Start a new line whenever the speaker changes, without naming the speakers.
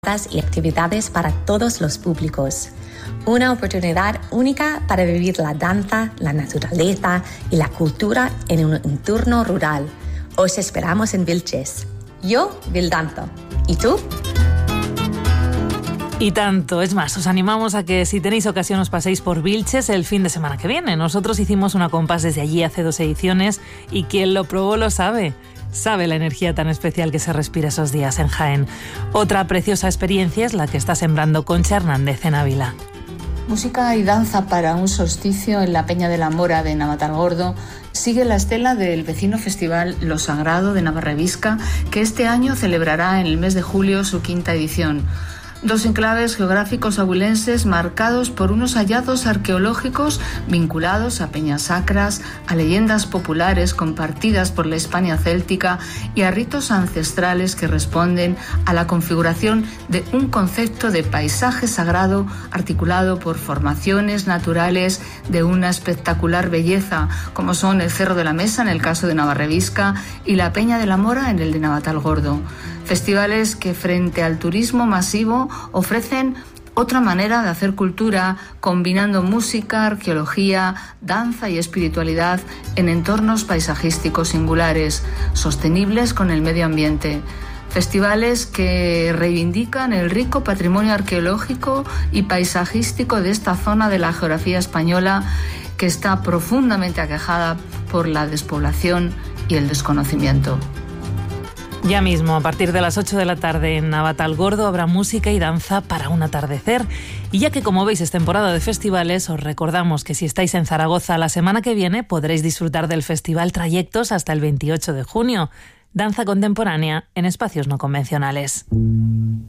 caminatas y actividades para todos los públicos. Una oportunidad única para vivir la danza, la naturaleza y la cultura en un entorno rural. Os esperamos en Vilches. Yo, Vildanzo. ¿Y tú?
Y tanto, es más, os animamos a que si tenéis ocasión os paséis por Vilches el fin de semana que viene. Nosotros hicimos una compás desde allí hace 2 ediciones y quien lo probó lo sabe. Sabe la energía tan especial que se respira esos días en Jaén. Otra preciosa experiencia es la que está sembrando Concha Hernández en Ávila.
Música y danza para un solsticio en la Peña de la Mora de Navatalgordo sigue la estela del vecino festival Lo Sagrado de Navarrevisca, que este año celebrará en el mes de julio su 5ª edición. 2 enclaves geográficos abulenses marcados por unos hallazgos arqueológicos vinculados a peñas sacras, a leyendas populares compartidas por la Hispania céltica y a ritos ancestrales que responden a la configuración de un concepto de paisaje sagrado articulado por formaciones naturales de una espectacular belleza, como son el Cerro de la Mesa en el caso de Navarrevisca y la Peña de la Mora en el de Navatalgordo. Festivales que frente al turismo masivo ofrecen otra manera de hacer cultura, combinando música, arqueología, danza y espiritualidad en entornos paisajísticos singulares, sostenibles con el medio ambiente. Festivales que reivindican el rico patrimonio arqueológico y paisajístico de esta zona de la geografía española que está profundamente aquejada por la despoblación y el desconocimiento.
Ya mismo, a partir de las 8 de la tarde en Navatalgordo habrá música y danza para un atardecer. Y ya que, como veis, es temporada de festivales, os recordamos que si estáis en Zaragoza la semana que viene podréis disfrutar del Festival Trayectos hasta el 28 de junio. Danza contemporánea en espacios no convencionales.